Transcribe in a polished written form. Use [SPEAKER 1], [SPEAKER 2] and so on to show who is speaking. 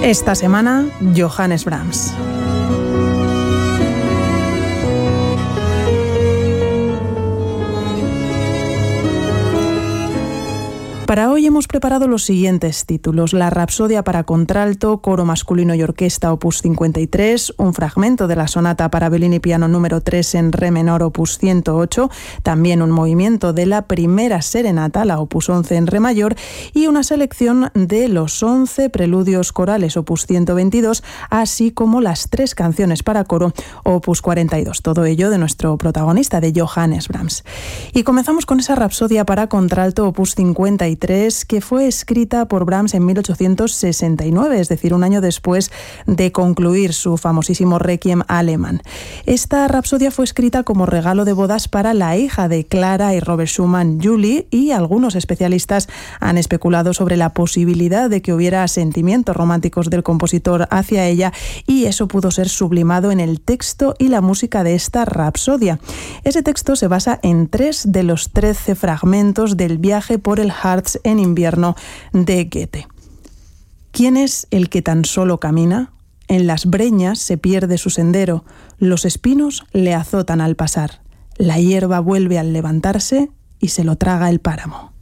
[SPEAKER 1] Esta semana, Johannes Brahms. Para hoy hemos preparado los siguientes títulos: la Rapsodia para contralto, coro masculino y orquesta opus 53, un fragmento de la sonata para violín y piano número 3 en re menor opus 108, también un movimiento de la primera serenata, la opus 11 en re mayor, y una selección de los 11 preludios corales opus 122, así como las 3 canciones para coro opus 42. Todo ello de nuestro protagonista, de Johannes Brahms. Y comenzamos con esa Rapsodia para contralto opus 53, que fue escrita por Brahms en 1869, es decir, un año después de concluir su famosísimo Requiem alemán. Esta rapsodia fue escrita como regalo de bodas para la hija de Clara y Robert Schumann, Julie, y algunos especialistas han especulado sobre la posibilidad de que hubiera sentimientos románticos del compositor hacia ella, y eso pudo ser sublimado en el texto y la música de esta rapsodia. Ese texto se basa en 3 de los 13 fragmentos del Viaje por el Harz en invierno de Goethe. ¿Quién es el que tan solo camina? En las breñas se pierde su sendero, los espinos le azotan al pasar, la hierba vuelve al levantarse y se lo traga el páramo.